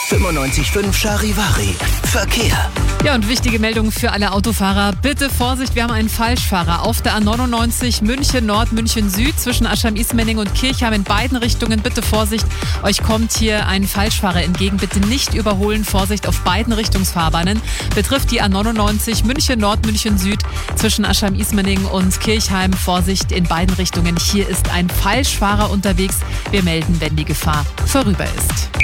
95.5 Charivari. Verkehr. Ja, und wichtige Meldung für alle Autofahrer. Bitte Vorsicht, wir haben einen Falschfahrer auf der A99 München Nord, München Süd zwischen Aschheim-Ismaning und Kirchheim in beiden Richtungen. Bitte Vorsicht, euch kommt hier ein Falschfahrer entgegen. Bitte nicht überholen. Vorsicht auf beiden Richtungsfahrbahnen. Betrifft die A99 München Nord, München Süd zwischen Aschheim-Ismaning und Kirchheim. Vorsicht in beiden Richtungen. Hier ist ein Falschfahrer unterwegs. Wir melden, wenn die Gefahr vorüber ist.